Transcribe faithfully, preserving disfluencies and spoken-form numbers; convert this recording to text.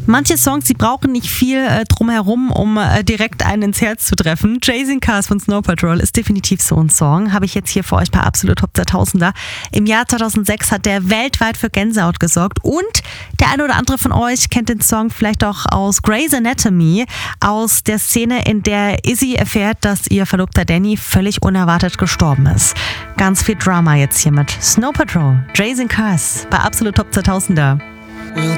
Manche Songs, die brauchen nicht viel äh, drumherum, um äh, direkt einen ins Herz zu treffen. Chasing Cars von Snow Patrol ist definitiv so ein Song. Habe ich jetzt hier für euch bei Absolut Top zweitausender. Im Jahr zweitausendsechs hat der weltweit für Gänsehaut gesorgt. Und der eine oder andere von euch kennt den Song vielleicht auch aus Grey's Anatomy, aus der Szene, in der Izzy erfährt, dass ihr Verlobter Danny völlig unerwartet gestorben ist. Ganz viel Drama jetzt hier mit Snow Patrol, Chasing Cars bei Absolut Top zweitausender.